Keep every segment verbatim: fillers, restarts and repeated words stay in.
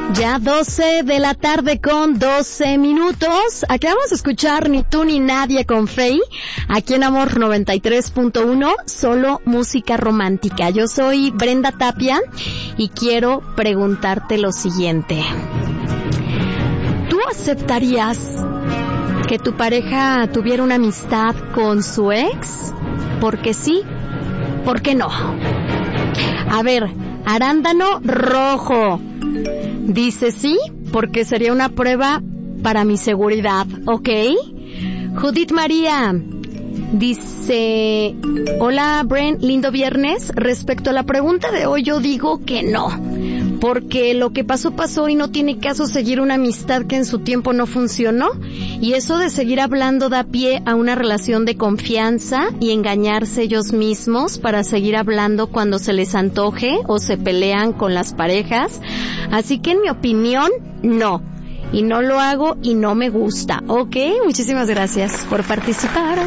Ya doce de la tarde con doce minutos. Aquí vamos a escuchar Ni tú ni nadie con Faye. Aquí en Amor noventa y tres punto uno, solo música romántica. Yo soy Brenda Tapia y quiero preguntarte lo siguiente. ¿Tú aceptarías que tu pareja tuviera una amistad con su ex? ¿Por qué sí? ¿Por qué no? A ver, Arándano Rojo dice sí, porque sería una prueba para mi seguridad, ¿ok? Judith María dice, hola Bren, lindo viernes. Respecto a la pregunta de hoy, yo digo que no, porque lo que pasó, pasó y no tiene caso seguir una amistad que en su tiempo no funcionó. Y eso de seguir hablando da pie a una relación de confianza y engañarse ellos mismos para seguir hablando cuando se les antoje o se pelean con las parejas. Así que en mi opinión, no. Y no lo hago y no me gusta. Ok, muchísimas gracias por participar.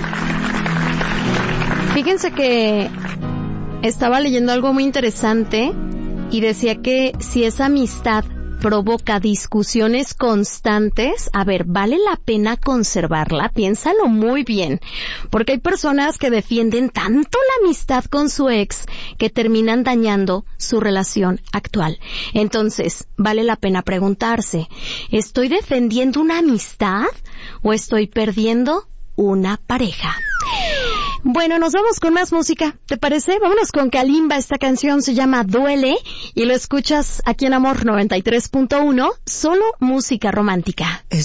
Fíjense que estaba leyendo algo muy interesante y decía que si esa amistad provoca discusiones constantes, a ver, ¿vale la pena conservarla? Piénsalo muy bien, porque hay personas que defienden tanto la amistad con su ex que terminan dañando su relación actual. Entonces, vale la pena preguntarse, ¿estoy defendiendo una amistad o estoy perdiendo una pareja? Bueno, nos vamos con más música, ¿te parece? Vámonos con Kalimba, esta canción se llama Duele y lo escuchas aquí en Amor noventa y tres punto uno, solo música romántica.